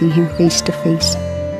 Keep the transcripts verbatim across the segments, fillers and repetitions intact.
see Him face to face.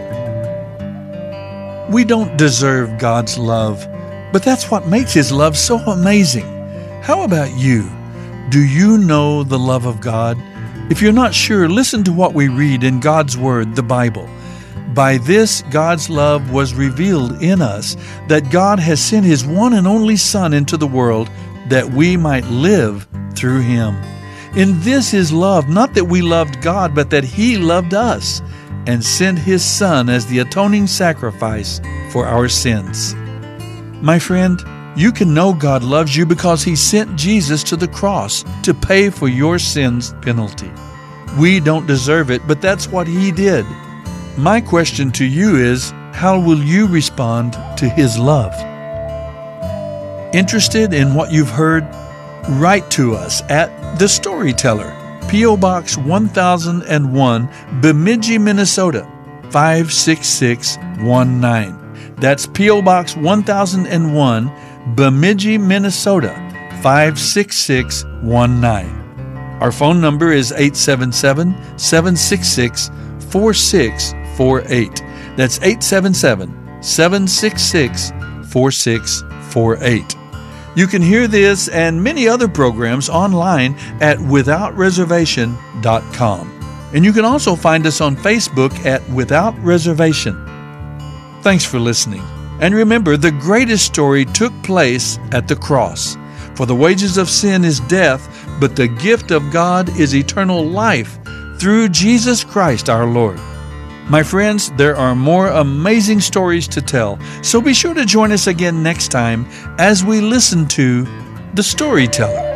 We don't deserve God's love, but that's what makes His love so amazing. How about you? Do you know the love of God? If you're not sure, listen to what we read in God's Word, the Bible. By this, God's love was revealed in us, that God has sent His one and only Son into the world, that we might live through Him. In this is love, not that we loved God, but that He loved us, and sent His Son as the atoning sacrifice for our sins. My friend, you can know God loves you because He sent Jesus to the cross to pay for your sin's penalty. We don't deserve it, but that's what He did. My question to you is, how will you respond to His love? Interested in what you've heard? Write to us at The Storyteller, P O Box one thousand one, Bemidji, Minnesota, five six six one nine. That's P O Box one thousand one, Bemidji, Minnesota, five six six one nine. Our phone number is eight seven seven, seven six six, four six four eight. That's eight seven seven, seven six six, four six four eight. You can hear this and many other programs online at without reservation dot com. And you can also find us on Facebook at Without Reservation. Thanks for listening. And remember, the greatest story took place at the cross. For the wages of sin is death, but the gift of God is eternal life through Jesus Christ our Lord. My friends, there are more amazing stories to tell, so be sure to join us again next time as we listen to The Storyteller.